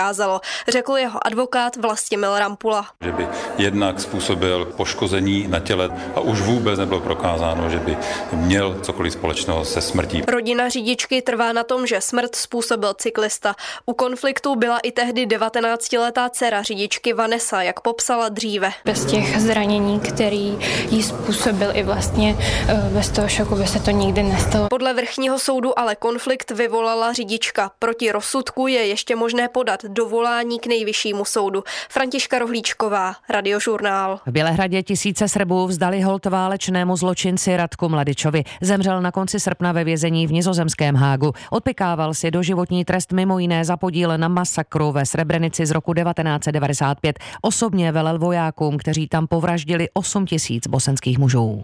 neprokázalo, řekl jeho advokát Vlastimil Rampula. Že by jednak způsobil poškození na těle a už vůbec nebylo prokázáno, že by měl cokoliv společného se smrtí. Rodina řidičky trvá na tom, že smrt způsobil cyklista. U konfliktu byla i tehdy 19letá dcera řidičky Vanessa, jak popsala dříve. Bez těch zranění, který jí způsobil, i vlastně bez toho šoku by se to nikdy nestalo. Podle vrchního soudu ale konflikt vyvolala řidička. Proti rozsudku je ještě možné podat dovolání k nejvyššímu soudu. Františka Rohlíčková, Radiožurnál. V Bělehradě tisíce Srbů vzdali hold válečnému zločinci Radku Mladičovi. Zemřel na konci srpna ve vězení v nizozemském Hágu. Odpykával si doživotní trest mimo jiné za podíl na masakru ve Srebrenici z roku 1995. Osobně velel vojákům, kteří tam povraždili 8 000 bosenských mužů.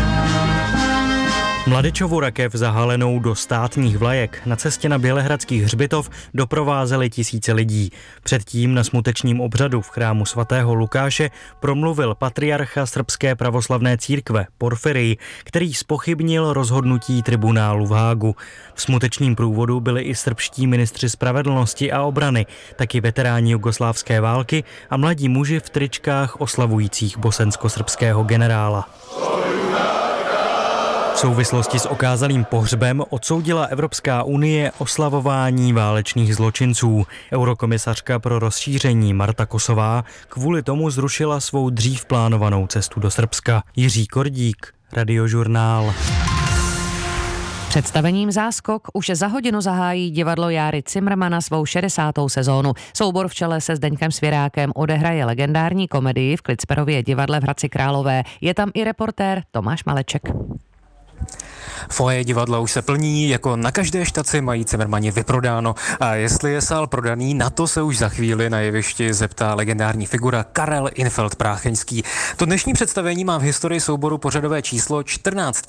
Mladičovu rakev zahalenou do státních vlajek na cestě na Bělehradský hřbitov doprovázeli tisíce lidí. Předtím na smutečním obřadu v chrámu svatého Lukáše promluvil patriarcha srbské pravoslavné církve Porfirij, který zpochybnil rozhodnutí tribunálu v Hágu. V smutečním průvodu byli i srbští ministři spravedlnosti a obrany, taky veteráni jugoslávské války a mladí muži v tričkách oslavujících bosensko-srbského generála. V souvislosti s okázalým pohřbem odsoudila Evropská unie oslavování válečných zločinců. Eurokomisařka pro rozšíření Marta Kosová kvůli tomu zrušila svou dřív plánovanou cestu do Srbska. Jiří Kordík, Radiožurnál. Představením Záskok už za hodinu zahájí divadlo Járy Cimrmana svou 60. sezónu. Soubor v čele se Zdeňkem Svěrákem odehraje legendární komedii v Klicperově divadle v Hradci Králové. Je tam i reportér Tomáš Maleček. Foje divadla už se plní, jako na každé štaci mají Cimrmani vyprodáno. A jestli je sál prodaný, na to se už za chvíli na jevišti zeptá legendární figura Karel Infeld-Prácheňský. To dnešní představení má v historii souboru pořadové číslo 14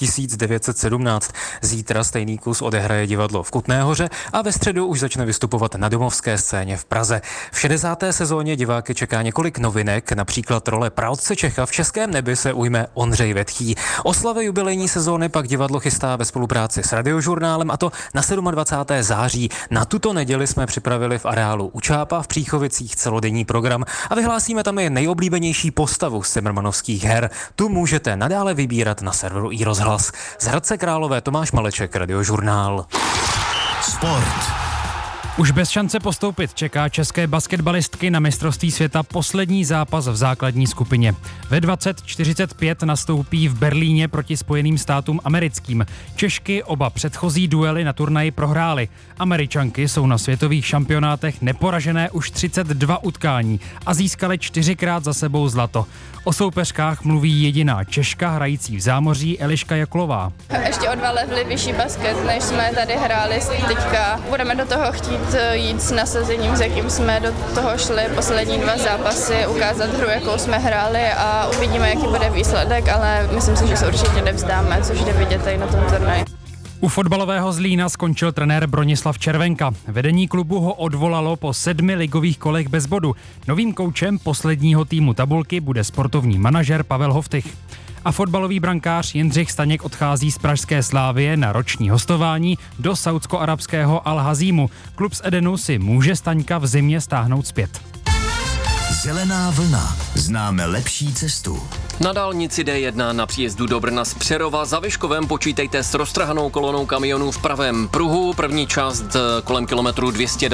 917. Zítra stejný kus odehraje divadlo v Kutné Hoře a ve středu už začne vystupovat na domovské scéně v Praze. V 60. sezóně diváky čeká několik novinek, například role praotce Čecha v Českém nebi se ujme Ondřej Vetchý. Oslavy jubilejní sezóny pak divadlo chystá ve spolupráci s Radiožurnálem, a to na 27. září. Na tuto neděli jsme připravili v areálu u Čápa v Příchovicích celodenní program a vyhlásíme tam i nejoblíbenější postavu z cimrmanovských her. Tu můžete nadále vybírat na serveru iRozhlas. Z Hradce Králové Tomáš Maleček, Radiožurnál. Sport. Už bez šance postoupit čeká české basketbalistky na mistrovství světa poslední zápas v základní skupině. Ve 20:45 nastoupí v Berlíně proti Spojeným státům americkým. Češky oba předchozí duely na turnaji prohrály. Američanky jsou na světových šampionátech neporažené už 32 utkání a získaly 4krát za sebou zlato. O soupeřkách mluví jediná Češka hrající v Zámoří Eliška Jaklová. Ještě o 2 levely vyšší basket, než jsme tady hráli teďka. Budeme do toho chtít jít s nasazením, s jakým jsme do toho šli poslední 2 zápasy, ukázat hru, jakou jsme hráli a uvidíme, jaký bude výsledek, ale myslím si, že se určitě nevzdáme, což jde vidět i na tom turnaji. U fotbalového Zlína skončil trenér Bronislav Červenka. Vedení klubu ho odvolalo po 7 ligových kolech bez bodu. Novým koučem posledního týmu tabulky bude sportovní manažer Pavel Hoftych. A fotbalový brankář Jindřich Staněk odchází z pražské Slávie na roční hostování do saúdsko-arabského Al-Hazímu. Klub z Edenu si může Staňka v zimě stáhnout zpět. Zelená vlna. Známe lepší cestu. Na dálnici D1 na příjezdu do Brna z Přerova za Vyškovem počítejte s roztrhanou kolonou kamionů v pravém pruhu. První část kolem kilometru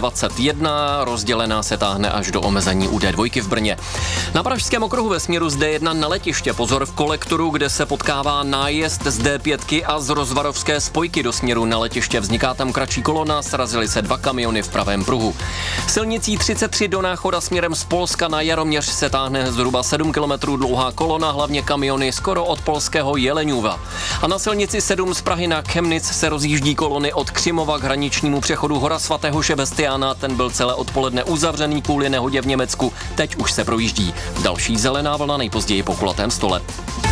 221, rozdělená se táhne až do omezení u D2 v Brně. Na Pražském okruhu ve směru z D1 na letiště pozor v kolektoru, kde se potkává nájezd z D5 a z Rozvarovské spojky do směru na letiště. Vzniká tam kratší kolona, srazily se 2 kamiony v pravém pruhu. Silnicí 33 do Náchoda směrem z Polska na Jaroměř se táhne zhruba 7 km dlouhá kolona, hlavně kamiony skoro od polského Jeleňova. A na silnici 7 z Prahy na Chemnitz se rozjíždí kolony od Křimova k hraničnímu přechodu Hora svatého Šebestiána. Ten byl celé odpoledne uzavřený kvůli nehodě v Německu. Teď už se projíždí. Další zelená vlna nejpozději po kulatém stole.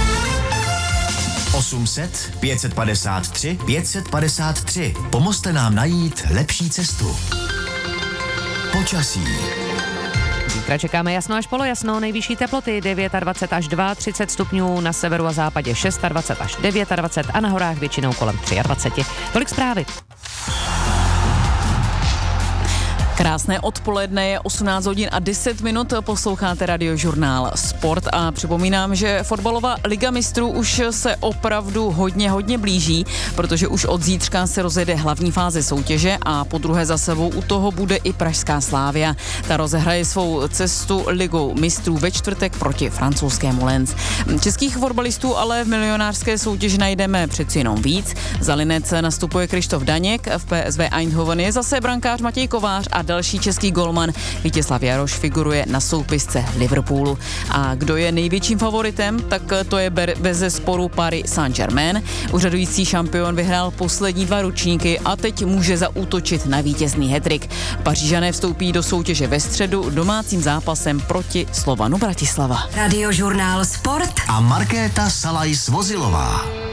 800 553 553. Pomozte nám najít lepší cestu. Počasí. Zítra čekáme jasno až polojasno, nejvyšší teploty 29 až 32 stupňů, na severu a západě 26 až 29 a na horách většinou kolem 23. Tolik zprávy. Krásné odpoledne, je 18 hodin a 10 minut, posloucháte Radiožurnál Sport a připomínám, že fotbalová Liga mistrů už se opravdu hodně blíží, protože už od zítřka se rozjede hlavní fáze soutěže a po druhé za sebou u toho bude i pražská Slavia. Ta rozehraje svou cestu Ligou mistrů ve čtvrtek proti francouzskému Lens. Českých fotbalistů ale v milionářské soutěži najdeme přeci jenom víc. Za Linec nastupuje Krištof Daněk, v PSV Eindhoven je zase brankář Matěj Kovář a další český golman Vítězslav Jaroš figuruje na soupisce Liverpoolu. A kdo je největším favoritem, tak to je bezesporu Paris Saint-Germain. Úřadující šampion vyhrál poslední 2 ročníky a teď může zaútočit na vítězný hat-trick. Pařížané vstoupí do soutěže ve středu domácím zápasem proti Slovanu Bratislava. Radiožurnál Sport a Markéta Salajs-Vozilová.